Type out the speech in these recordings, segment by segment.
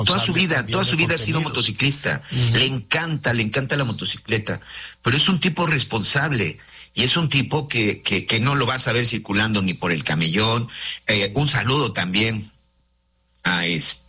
toda su vida ha sido motociclista. Le encanta la motocicleta, pero es un tipo responsable. Y es un tipo que no lo vas a ver circulando ni por el camellón. Un saludo también a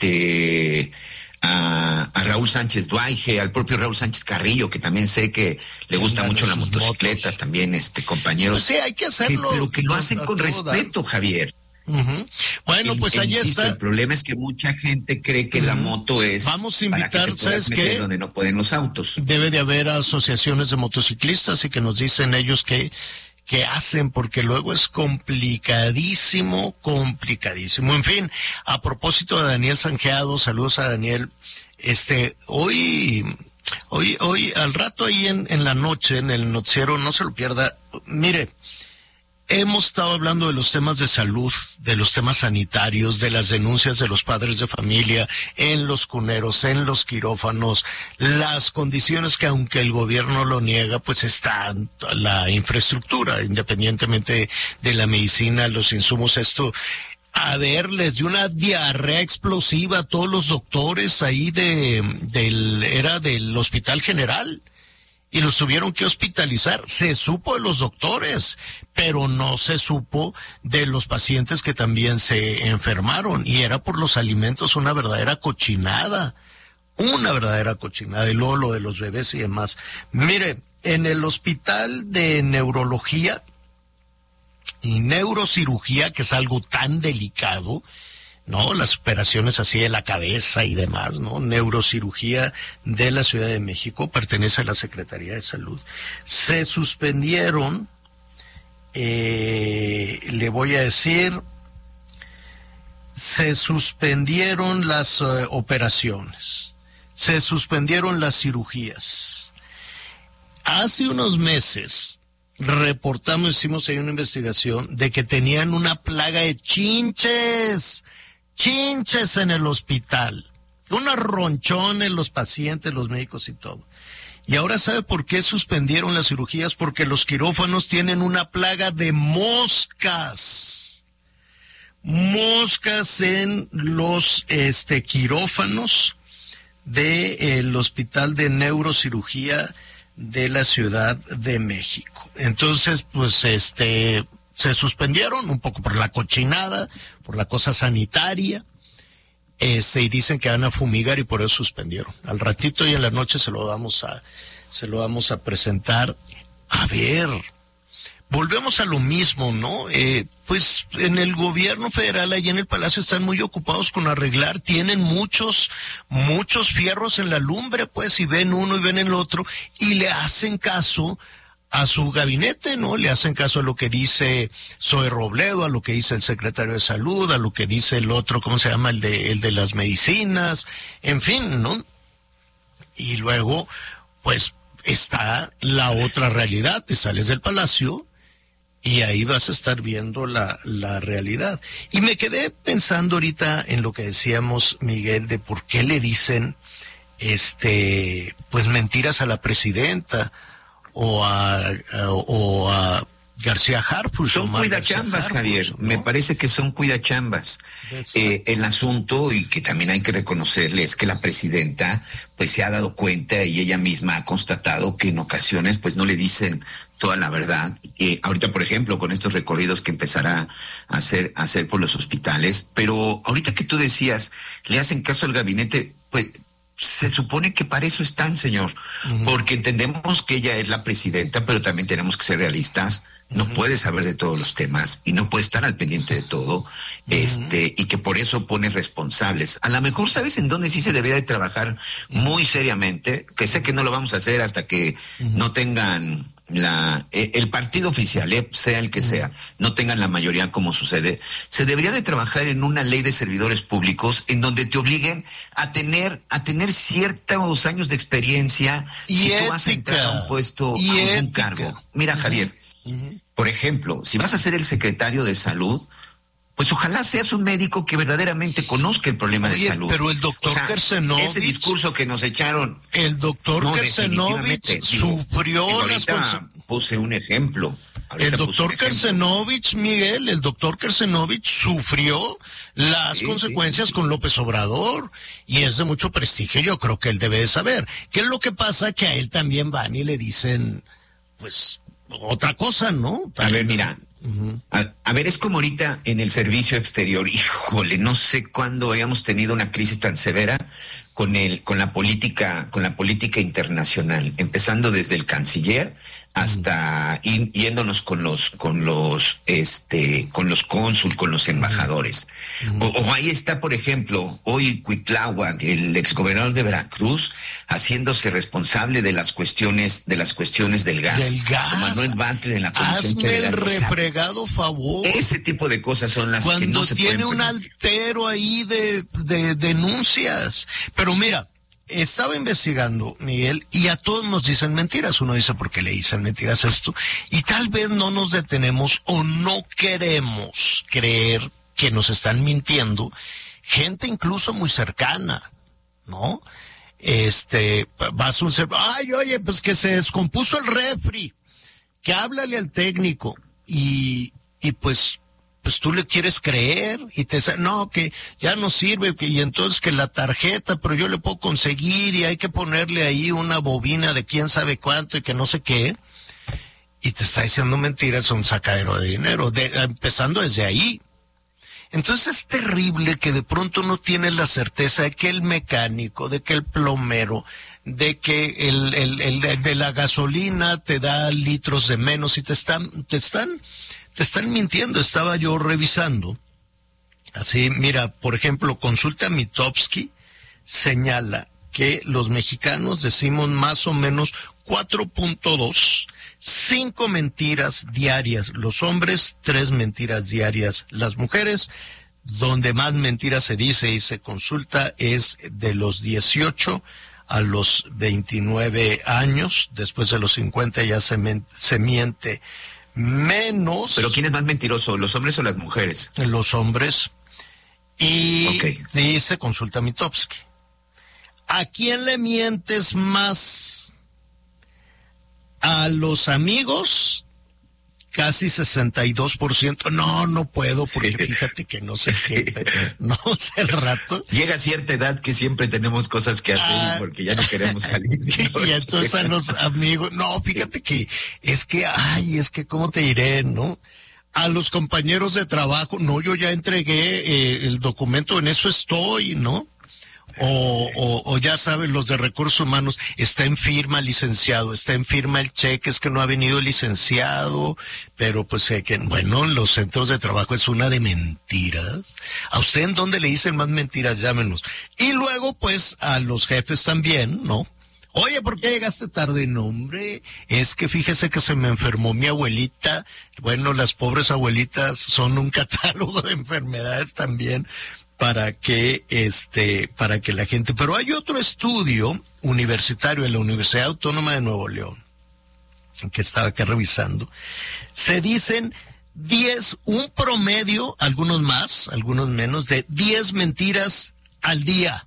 Raúl Sánchez Duaige, al propio Raúl Sánchez Carrillo, que también sé que le gusta mucho la motocicleta, motos. También compañeros. Pues sí, hay que hacerlo. Pero que lo hacen con respeto, Javier. Bueno, pues ahí está. El problema es que mucha gente cree que la moto es vamos a invitar, ¿sabes qué? Donde no pueden los autos. Debe de haber asociaciones de motociclistas y que nos dicen ellos qué hacen, porque luego es complicadísimo. En fin, a propósito de Daniel Sanjeado, saludos a Daniel. Hoy al rato ahí en la noche, en el noticiero, no se lo pierda. Mire, hemos estado hablando de los temas de salud, de los temas sanitarios, de las denuncias de los padres de familia en los cuneros, en los quirófanos, las condiciones que aunque el gobierno lo niega, pues está la infraestructura, independientemente de la medicina, los insumos, esto. A ver, les dio una diarrea explosiva a todos los doctores ahí era del Hospital General. Y los tuvieron que hospitalizar. Se supo de los doctores, pero no se supo de los pacientes que también se enfermaron. Y era por los alimentos una verdadera cochinada. Y luego lo de los bebés y demás. Mire, en el hospital de neurología y neurocirugía, que es algo tan delicado, ¿no? Las operaciones así de la cabeza y demás, ¿no? Neurocirugía de la Ciudad de México, pertenece a la Secretaría de Salud. Se suspendieron, le voy a decir, se suspendieron las operaciones, se suspendieron las cirugías. Hace unos meses hicimos ahí una investigación de que tenían una plaga de chinches en el hospital, unos ronchones los pacientes, los médicos y todo. Y ahora ¿sabe por qué suspendieron las cirugías? Porque los quirófanos tienen una plaga de moscas en los quirófanos del Hospital de Neurocirugía de la Ciudad de México. Entonces, pues se suspendieron un poco por la cochinada, por la cosa sanitaria, y dicen que van a fumigar y por eso suspendieron. Al ratito y en la noche se lo vamos a presentar. A ver, volvemos a lo mismo, ¿no? Pues en el gobierno federal, allí en el Palacio, están muy ocupados con arreglar, tienen muchos fierros en la lumbre, pues, y ven uno y ven el otro, y le hacen caso a su gabinete, ¿no? Le hacen caso a lo que dice Zoe Robledo, a lo que dice el secretario de Salud, a lo que dice el otro, ¿cómo se llama? El de las medicinas, en fin, ¿no? Y luego, pues, está la otra realidad, te sales del Palacio y ahí vas a estar viendo la realidad. Y me quedé pensando ahorita en lo que decíamos, Miguel, de por qué le dicen, pues mentiras a la presidenta o a García Harfuch. Son cuidachambas, Javier, ¿no? Me parece que son cuidachambas. El asunto, y que también hay que reconocerle, es que la presidenta pues se ha dado cuenta y ella misma ha constatado que en ocasiones pues no le dicen toda la verdad. Ahorita, por ejemplo, con estos recorridos que empezará a hacer por los hospitales, pero ahorita que tú decías, le hacen caso al gabinete, pues se supone que para eso están, señor, porque entendemos que ella es la presidenta, pero también tenemos que ser realistas. No puede saber de todos los temas y no puede estar al pendiente de todo, y que por eso pone responsables. A lo mejor, ¿sabes en dónde sí se debería de trabajar muy seriamente? Que sé que no lo vamos a hacer hasta que no tengan el partido oficial, sea el que sea, no tengan la mayoría como sucede. Se debería de trabajar en una ley de servidores públicos en donde te obliguen a tener ciertos años de experiencia y si ética, tú vas a entrar a un puesto, a un cargo. Mira, Javier, por ejemplo, si vas a ser el secretario de Salud, pues ojalá seas un médico que verdaderamente conozca el problema de salud. Pero el doctor Kersenovich, ese discurso que nos echaron. El doctor Kersenovich sufrió puse un ejemplo. El doctor Kersenovich, Miguel, el doctor Kersenovich sufrió las consecuencias con López Obrador y es de mucho prestigio. Yo creo que él debe de saber. ¿Qué es lo que pasa? Que a él también van y le dicen, pues, otra cosa, ¿no? A ver, mira. A ver, es como ahorita en el servicio exterior. Híjole, no sé cuándo habíamos tenido una crisis tan severa con la política internacional, empezando desde el canciller hasta yéndonos con los cónsul, con los embajadores. O ahí está, por ejemplo, hoy Cuitláhuac, el exgobernador de Veracruz, haciéndose responsable de las cuestiones del gas. O Manuel Bantle de la Comisión Federal. Hazme el refregado favor. Ese tipo de cosas son las que no se pueden permitir. Cuando tiene un altero ahí de denuncias. Pero mira, estaba investigando, Miguel, y a todos nos dicen mentiras. Uno dice, ¿por qué le dicen mentiras a esto? Y tal vez no nos detenemos o no queremos creer que nos están mintiendo. Gente incluso muy cercana, ¿no? Vas a un oye, pues que se descompuso el refri. Que háblale al técnico. Y pues tú le quieres creer y te dice, no, que ya no sirve, y entonces que la tarjeta, pero yo le puedo conseguir y hay que ponerle ahí una bobina de quién sabe cuánto y que no sé qué, y te está diciendo mentiras, un sacadero de dinero, empezando desde ahí. Entonces es terrible que de pronto no tienes la certeza de que el mecánico, de que el plomero, de que el de la gasolina te da litros de menos y te están mintiendo. Estaba yo revisando. Así, mira, por ejemplo, Consulta Mitofsky señala que los mexicanos decimos más o menos 4.2, 5 mentiras diarias los hombres, 3 mentiras diarias las mujeres. Donde más mentiras se dice y se consulta es de los 18 a los 29 años. Después de los 50 ya se miente menos. ¿Pero quién es más mentiroso, los hombres o las mujeres? Los hombres. Y dice Consulta Mitofsky, ¿a quién le mientes más? ¿A los amigos? Casi 62%. No puedo, porque fíjate que no sé qué, no sé el rato. Llega a cierta edad que siempre tenemos cosas que hacer porque ya no queremos salir. Y entonces a los amigos, no, fíjate que es que, ¿cómo te diré, no? A los compañeros de trabajo, no, yo ya entregué el documento, en eso estoy, ¿no? O ya saben, los de recursos humanos, está en firma licenciado, está en firma el cheque, es que no ha venido el licenciado, pero pues bueno, en los centros de trabajo es una de mentiras. ¿A usted en dónde le dicen más mentiras? Llámenos. Y luego pues a los jefes también, ¿no? Oye, ¿por qué llegaste tarde? No, hombre, es que fíjese que se me enfermó mi abuelita. Bueno, las pobres abuelitas son un catálogo de enfermedades también, para que la gente. Pero hay otro estudio universitario en la Universidad Autónoma de Nuevo León, que estaba acá revisando. Se dicen un promedio, algunos más, algunos menos, de 10 mentiras al día.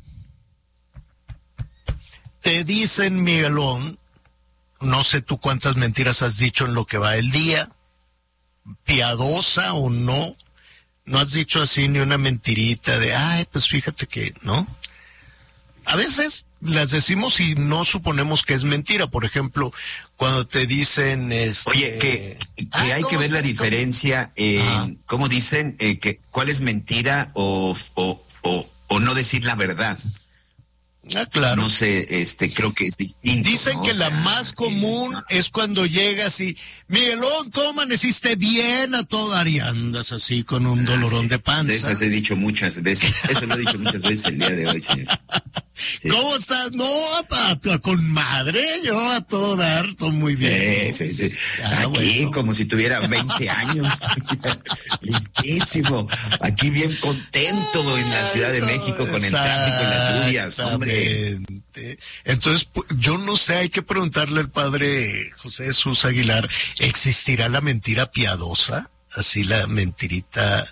Te dicen, Miguelón, no sé tú cuántas mentiras has dicho en lo que va el día, piadosa o no. No has dicho así ni una mentirita de, pues fíjate que, ¿no? A veces las decimos y no suponemos que es mentira. Por ejemplo, cuando te dicen... Oye, que hay que ver la diferencia en, ¿cómo dicen? ¿Cuál es mentira o no decir la verdad? Claro. No sé, creo que es distinto. Dicen, ¿no? Que la más común es cuando llegas y, Miguelón, ¿cómo amaneciste? Bien a todo dar y andas así con un dolorón de panza. De esas he dicho muchas veces, eso lo he dicho muchas veces el día de hoy, señor. Sí. ¿Cómo estás? No, con madre, yo a todo dar, todo muy bien. Sí. Aquí, bueno, como si tuviera 20 años. Listísimo. Aquí bien contento en la Ciudad de México con el tráfico y las lluvias, hombre. Entonces, yo no sé, hay que preguntarle al padre José Jesús Aguilar, ¿existirá la mentira piadosa? Así la mentirita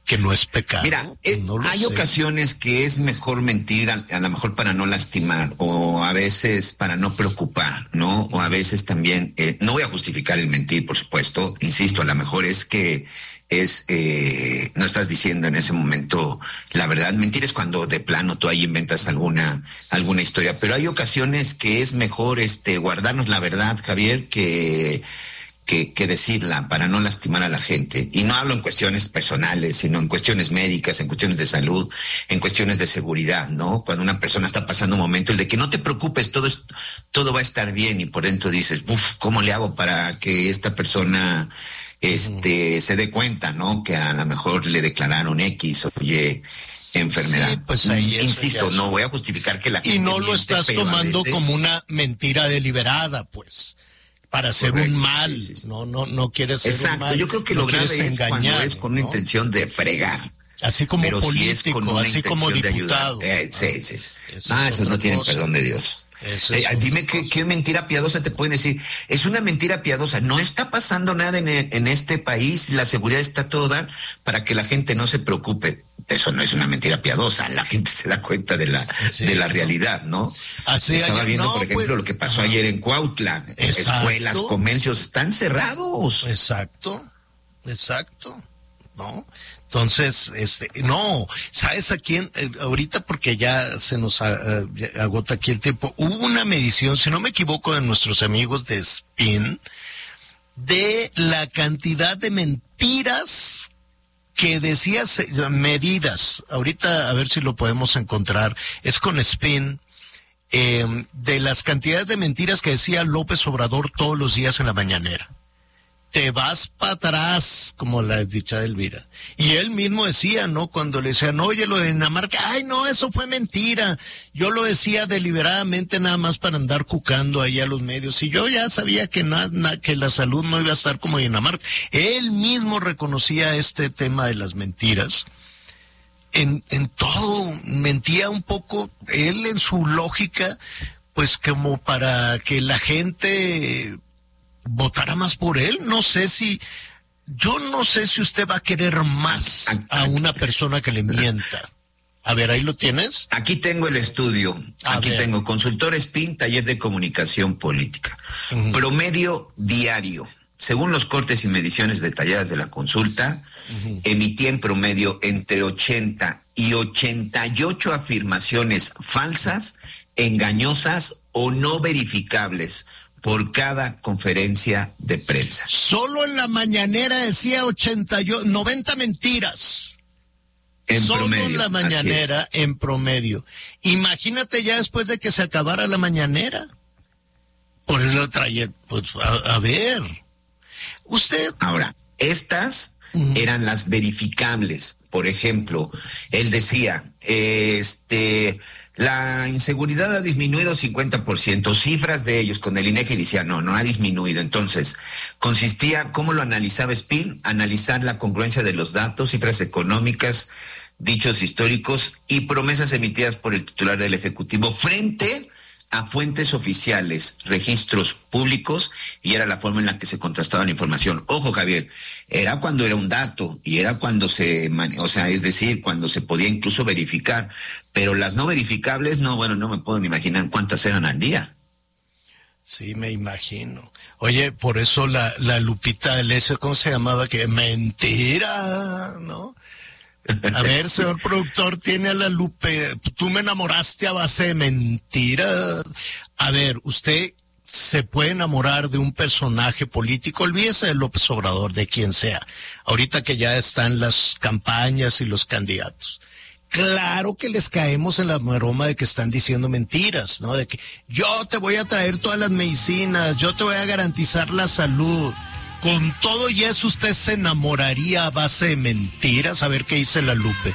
que no es pecado. Mira, hay ocasiones que es mejor mentir, a lo mejor para no lastimar, o a veces para no preocupar, ¿no? O a veces también, no voy a justificar el mentir, por supuesto, insisto, a lo mejor es que no estás diciendo en ese momento la verdad. Mentir es cuando de plano tú ahí inventas alguna historia, pero hay ocasiones que es mejor guardarnos la verdad, Javier, que decirla para no lastimar a la gente. Y no hablo en cuestiones personales, sino en cuestiones médicas, en cuestiones de salud, en cuestiones de seguridad, ¿no? Cuando una persona está pasando un momento, el de que no te preocupes, todo va a estar bien, y por dentro dices, ¿cómo le hago para que esta persona se dé cuenta, ¿no? Que a lo mejor le declararon X o Y enfermedad. Sí, pues ahí insisto, no voy a justificar que la gente y no lo estás tomando como una mentira deliberada, pues, para hacer un mal. Sí. No quieres ser un mal. Exacto, yo creo que lo grave es cuando es con una intención de fregar. Así como pero político, si es con una así como diputado. Sí. Esos no tienen perdón de Dios. Dime qué mentira piadosa te pueden decir. Es una mentira piadosa. No está pasando nada en este país. La seguridad está todo dar para que la gente no se preocupe. Eso no es una mentira piadosa. La gente se da cuenta de la realidad, ¿no? Estaba viendo, por ejemplo, lo que pasó ayer en Cuautla. Escuelas, comercios están cerrados. Exacto. ¿No? Entonces, no, ¿sabes a quién? Ahorita, porque ya se nos agota aquí el tiempo, hubo una medición, si no me equivoco, de nuestros amigos de Spin, de la cantidad de mentiras que decías, medidas, ahorita a ver si lo podemos encontrar, es con Spin, de las cantidades de mentiras que decía López Obrador todos los días en la mañanera. Te vas para atrás, como la desdichada Elvira. Y él mismo decía, ¿no? Cuando le decían, oye, lo de Dinamarca, ay, no, eso fue mentira. Yo lo decía deliberadamente nada más para andar cucando ahí a los medios. Y yo ya sabía que que la salud no iba a estar como Dinamarca. Él mismo reconocía este tema de las mentiras. En todo, mentía un poco, él en su lógica, pues como para que la gente votará más por él. Yo no sé si usted va a querer más a una persona que le mienta. A ver, ¿ahí lo tienes? Aquí tengo el estudio. Tengo Consultor Spin, taller de comunicación política. Uh-huh. Promedio diario. Según los cortes y mediciones detalladas de la consulta, uh-huh, emití en promedio entre 80 y 88 afirmaciones falsas, engañosas o no verificables por cada conferencia de prensa. Solo en la mañanera decía 90 mentiras. Solo en la mañanera, en promedio. Imagínate ya después de que se acabara la mañanera. Por eso traía, pues, a ver. Usted. Ahora, estas eran las verificables. Por ejemplo, él decía, la inseguridad ha disminuido 50%, cifras de ellos con el INEGI decían, no ha disminuido. Entonces, consistía, ¿cómo lo analizaba Spin? Analizar la congruencia de los datos, cifras económicas, dichos históricos y promesas emitidas por el titular del Ejecutivo frente a fuentes oficiales, registros públicos, y era la forma en la que se contrastaba la información. Ojo, Javier, era cuando era un dato y era cuando es decir, cuando se podía incluso verificar, pero las no verificables, no me puedo ni imaginar cuántas eran al día. Sí, me imagino. Oye, por eso la Lupita D'Alessio, ¿cómo se llamaba? Que mentira, ¿no? A ver, señor productor, tiene a la Lupe, tú me enamoraste a base de mentiras. A ver, usted se puede enamorar de un personaje político, olvídese de López Obrador, de quien sea, ahorita que ya están las campañas y los candidatos. Claro que les caemos en la maroma de que están diciendo mentiras, ¿no? De que yo te voy a traer todas las medicinas, yo te voy a garantizar la salud. Con todo y eso, ¿usted se enamoraría a base de mentiras? A ver qué dice la Lupe.